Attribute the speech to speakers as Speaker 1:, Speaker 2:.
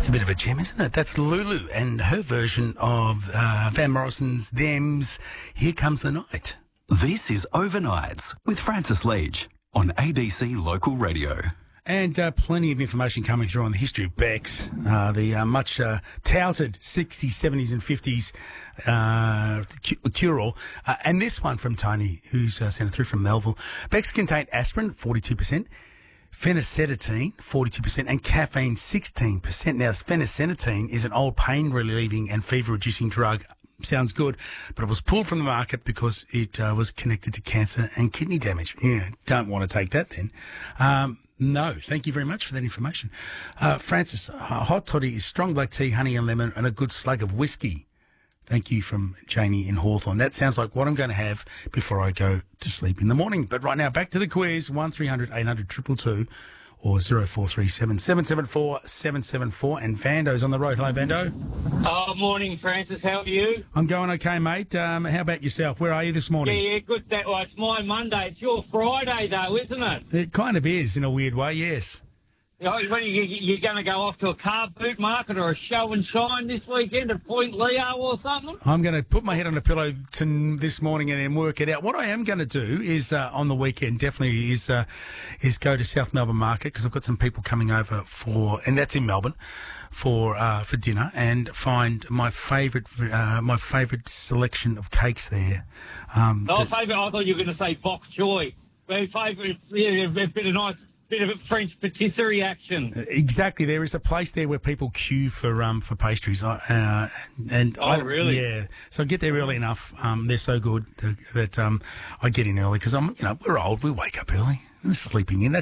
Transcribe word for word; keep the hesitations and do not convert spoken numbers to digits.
Speaker 1: That's a bit of a gem, isn't it? That's Lulu and her version of uh, Van Morrison's Them's Here Comes the Night.
Speaker 2: This is Overnights with Francis Leach on A B C Local Radio.
Speaker 1: And uh, plenty of information coming through on the history of Bex, uh, the uh, much uh, touted sixties, seventies and fifties uh, cure-all. Uh, and this one from Tony, who's uh, sent it through from Melville. Bex contained aspirin, forty-two percent, phenacetatine, forty-two percent, and caffeine, sixteen percent. Now, phenacetatine is an old pain-relieving and fever-reducing drug. Sounds good, but it was pulled from the market because it uh, was connected to cancer and kidney damage. Yeah, don't want to take that then. Um, no, thank you very much for that information. Uh, Francis, uh, hot toddy is strong black tea, honey and lemon, and a good slug of whiskey. Thank you from Janie in Hawthorne. That sounds like what I'm going to have before I go to sleep in the morning. But right now, back to the quiz, one three hundred eight hundred two two two or zero four three seven seven seven four seven seven four. And Vando's on the road. Hello, Vando.
Speaker 3: Oh, morning, Francis. How are you?
Speaker 1: I'm going okay, mate. Um, how about yourself? Where are you this morning?
Speaker 3: Yeah, yeah, good. That, well, it's my Monday. It's your Friday, though, isn't it?
Speaker 1: It kind of is, in a weird way, yes.
Speaker 3: Oh, when are you, you're going to go off to a car boot market or a show and shine this weekend at Point Leo or something?
Speaker 1: I'm going to put my head on a pillow to this morning and then work it out. What I am going to do is, uh, on the weekend, definitely is uh, is go to South Melbourne Market because I've got some people coming over for, and that's in Melbourne, for uh, for dinner, and find my favourite uh, my favourite selection of cakes there. Um,
Speaker 3: My
Speaker 1: that,
Speaker 3: favourite, I thought you were going to say bok choy. My favourite, yeah, a bit of nice... bit of French patisserie action.
Speaker 1: Exactly, there is a place there where people queue for um for pastries. Uh, and
Speaker 3: oh,
Speaker 1: I,
Speaker 3: really?
Speaker 1: Yeah. So I get there early enough. Um, they're so good that, that um I get in early because I'm you know we're old. We wake up early. Sleeping in. That's